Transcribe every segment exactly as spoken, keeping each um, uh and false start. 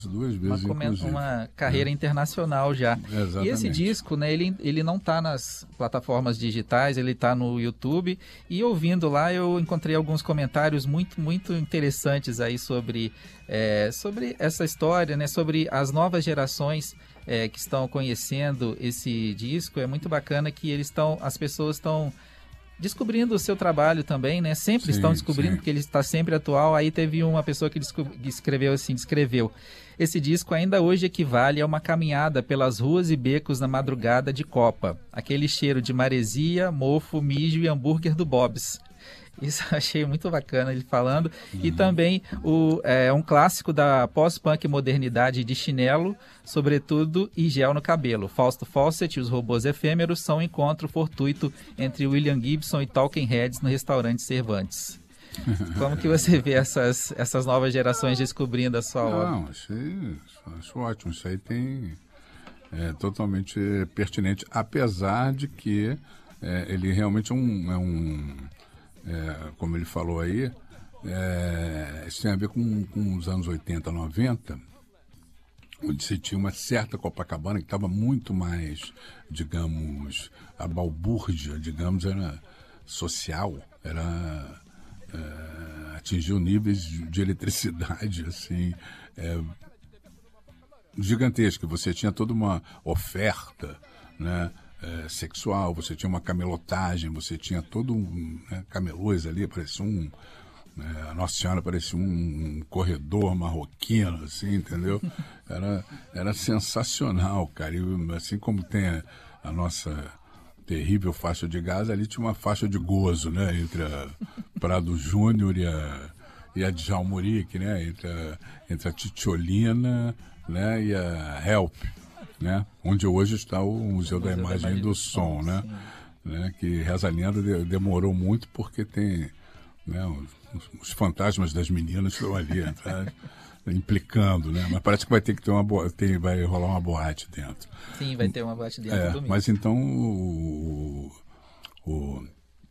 Duas uma, vezes, comen- inclusive. uma carreira É. internacional já. Exatamente. E esse disco, né, ele, ele não está nas plataformas digitais, ele está no YouTube. E ouvindo lá, eu encontrei alguns comentários muito, muito interessantes aí sobre, é, sobre essa história, né, sobre as novas gerações é, que estão conhecendo esse disco. É muito bacana que eles estão, as pessoas estão descobrindo o seu trabalho também, né? Sempre Sim, estão descobrindo, sim. porque ele está sempre atual. Aí teve uma pessoa que, desco- que escreveu assim, descreveu: esse disco ainda hoje equivale a uma caminhada pelas ruas e becos na madrugada de Copa. Aquele cheiro de maresia, mofo, mijo e hambúrguer do Bob's. Isso eu achei muito bacana ele falando. Uhum. E também o, é, um clássico da pós-punk modernidade de chinelo, sobretudo, e gel no cabelo. Fausto Fawcett e os robôs efêmeros são um encontro fortuito entre William Gibson e Talking Heads no restaurante Cervantes. Como que você vê essas, essas novas gerações descobrindo a sua obra? Não, achei, acho ótimo. Isso aí tem é totalmente pertinente, apesar de que é, ele realmente é um, é um é, como ele falou aí, é, isso tem a ver com, com os anos oitenta, noventa, onde se tinha uma certa Copacabana que estava muito mais, digamos, a balbúrdia, digamos, era social, era é, atingiu níveis de eletricidade, assim, é, gigantesco. Você tinha toda uma oferta, né, é, sexual, você tinha uma camelotagem, você tinha todo um, né, camelôs ali, parecia um, né, a Nossa Senhora parecia um, um corredor marroquino, assim, entendeu? Era, era sensacional, cara. E, assim como tem a, a nossa terrível faixa de gás, ali tinha uma faixa de gozo, né, entre a Prado Júnior e a, e a Djalma Murique, né, entre a, entre a Titiolina, né, e a Help, né, onde hoje está o Museu, o Museu da Imagem e do, do Som, som né, né, que reza a lenda de, demorou muito porque tem, né, os, os fantasmas das meninas estão ali atrás, implicando, né, mas parece que vai ter que ter uma boa, tem, vai rolar uma boate dentro. Sim, vai ter uma boate dentro é, do mas então o, o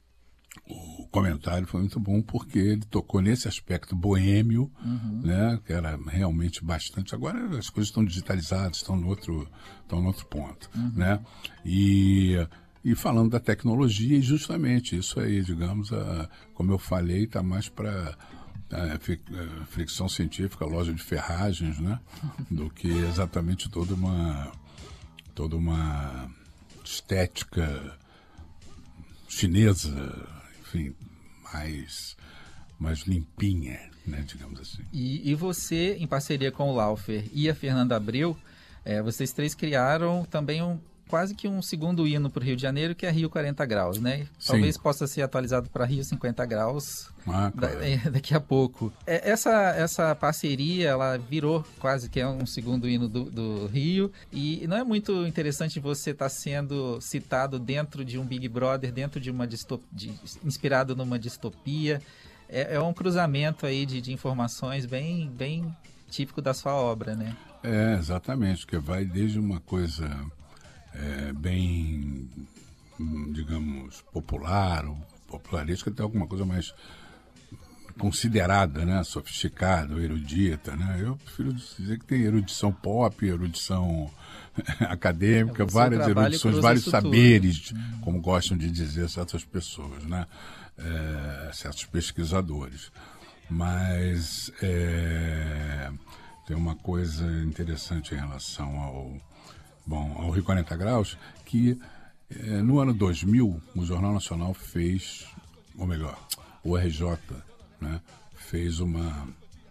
O comentário foi muito bom porque ele tocou nesse aspecto boêmio, uhum, né, que era realmente bastante. Agora as coisas estão digitalizadas, estão no outro, estão no outro ponto, uhum, né? E, e falando da tecnologia, e justamente isso aí, digamos, a, como eu falei, está mais para a fricção científica, loja de ferragens, né, do que exatamente toda uma toda uma estética chinesa, enfim, mais, mais limpinha, né, digamos assim. E, e você, em parceria com o Laufer e a Fernanda Abreu, é, vocês três criaram também um, quase que um segundo hino para o Rio de Janeiro, que é Rio quarenta graus, né? Sim. Talvez possa ser atualizado para Rio cinquenta graus ah, da, é, daqui a pouco. É, essa, essa parceria, ela virou quase que é um segundo hino do, do Rio, e não é muito interessante você estar tá sendo citado dentro de um Big Brother, dentro de uma distopia, de, inspirado numa distopia. É, é um cruzamento aí de, de informações bem, bem típico da sua obra, né? É, exatamente, que vai desde uma coisa é, bem, digamos, popular, ou popularesca, até alguma coisa mais considerada, né, sofisticada, erudita, né? Eu prefiro dizer que tem erudição pop, erudição acadêmica, várias erudições, vários saberes, hum. como gostam de dizer certas pessoas, né? É, certos pesquisadores. Mas é, tem uma coisa interessante em relação ao, bom, ao Rio quarenta graus, que é, no ano dois mil, o Jornal Nacional fez, ou melhor, o R J, né, fez uma,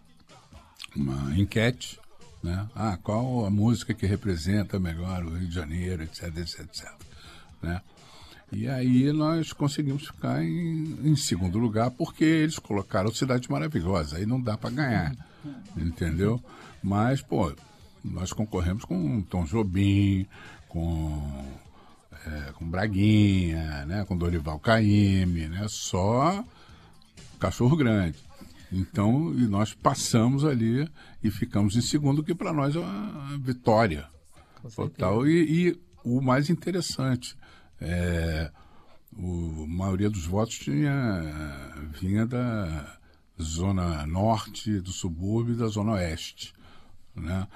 uma enquete, né, ah, qual a música que representa melhor o Rio de Janeiro, etc, etc, etc, né? E aí nós conseguimos ficar em, em segundo lugar porque eles colocaram Cidade Maravilhosa, aí não dá para ganhar, entendeu? Mas, pô, nós concorremos com Tom Jobim, com, é, com Braguinha, né, com Dorival Caymmi, né, só Cachorro Grande. Então, e nós passamos ali e ficamos em segundo, que para nós é uma vitória total. E, e o mais interessante, é, o, a maioria dos votos tinha, vinha da zona norte do subúrbio e da zona oeste, né?